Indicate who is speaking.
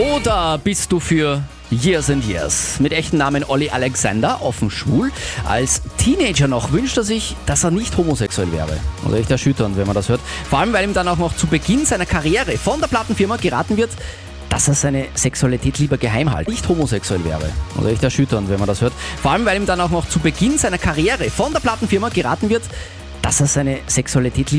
Speaker 1: Oder bist du für Years and Years? Mit echten Namen Olli Alexander, offen schwul. Als Teenager noch wünscht er sich, dass er nicht homosexuell wäre. Also echt erschütternd, wenn man das hört. Vor allem, weil ihm dann auch noch zu Beginn seiner Karriere von der Plattenfirma geraten wird, dass er seine Sexualität lieber geheim hält, nicht homosexuell wäre. Also echt erschütternd, wenn man das hört. Vor allem, weil ihm dann auch noch zu Beginn seiner Karriere von der Plattenfirma geraten wird, dass er seine Sexualität lieber